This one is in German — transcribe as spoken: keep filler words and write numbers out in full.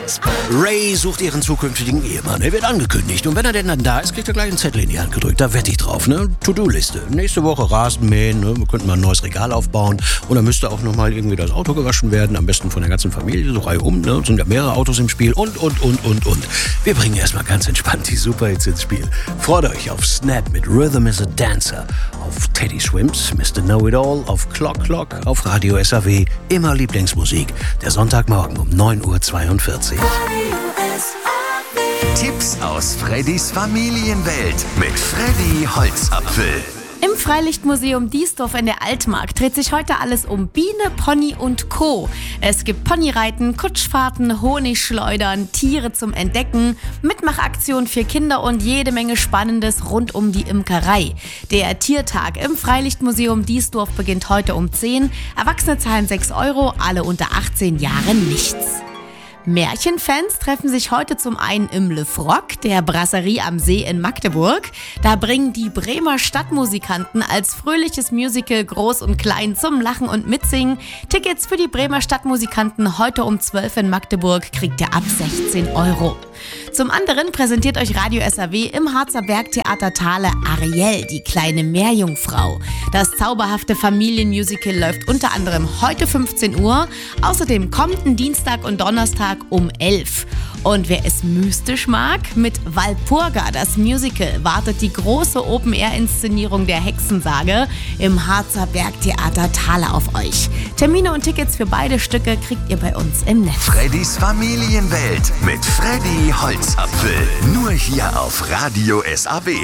Ray sucht ihren zukünftigen Ehemann. Er wird angekündigt. Und wenn er denn dann da ist, kriegt er gleich einen Zettel in die Hand gedrückt. Da wette ich drauf, ne? To-Do-Liste. Nächste Woche Rasenmähen, ne? Wir könnten mal ein neues Regal aufbauen. Und dann müsste auch nochmal irgendwie das Auto gewaschen werden. Am besten von der ganzen Familie, so reihum, ne? Es sind ja mehrere Autos im Spiel. Und, und, und, und, und. Wir bringen erstmal ganz entspannt die Superhits ins Spiel. Freut euch auf Snap mit Rhythm is a Dancer. Auf Teddy Swims, Mister Know-It-All. Auf Clock Clock. Auf Radio S A W. Immer Lieblingsmusik. Der Sonntagmorgen um neun Uhr zweiundvierzig. Tipps aus Freddys Familienwelt mit Freddy Holzapfel. Im Freilichtmuseum Diesdorf in der Altmark dreht sich heute alles um Biene, Pony und Co. Es gibt Ponyreiten, Kutschfahrten, Honigschleudern, Tiere zum Entdecken, Mitmachaktionen für Kinder und jede Menge Spannendes rund um die Imkerei. Der Tiertag im Freilichtmuseum Diesdorf beginnt heute um zehn. Erwachsene zahlen sechs Euro, alle unter achtzehn Jahre nichts. Märchenfans treffen sich heute zum einen im Le Froc, der Brasserie am See in Magdeburg. Da bringen die Bremer Stadtmusikanten als fröhliches Musical Groß und Klein zum Lachen und Mitsingen. Tickets für die Bremer Stadtmusikanten heute um zwölf in Magdeburg kriegt ihr ab sechzehn Euro. Zum anderen präsentiert euch Radio S A W im Harzer Bergtheater Thale Ariel, die kleine Meerjungfrau. Das zauberhafte Familienmusical läuft unter anderem heute fünfzehn Uhr, außerdem kommenden Dienstag und Donnerstag um elf. Und wer es mystisch mag, mit Walpurga, das Musical, wartet die große Open-Air-Inszenierung der Hexensage im Harzer Bergtheater Thale auf euch. Termine und Tickets für beide Stücke kriegt ihr bei uns im Netz. Freddys Familienwelt mit Freddy Holzapfel. Nur hier auf Radio S A W.